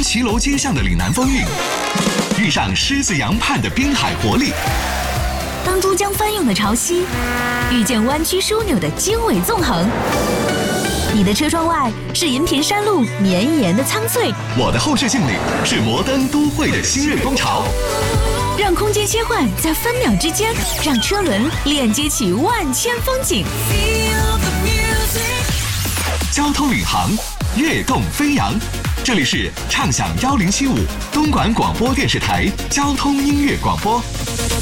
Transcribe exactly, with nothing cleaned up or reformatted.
骑楼街巷的岭南风韵，遇上狮子洋畔的滨海活力。 当珠江翻涌的潮汐，遇见弯曲枢纽的经纬纵横。你的车窗外是银屏山路绵延的苍翠， 我的后视镜里是摩登都会的新锐风潮。 让空间切换在分秒之间，让车轮链接起万千风景。 交通领航，跃动飞扬。这里是畅享幺零七五东莞广播电视台交通音乐广播。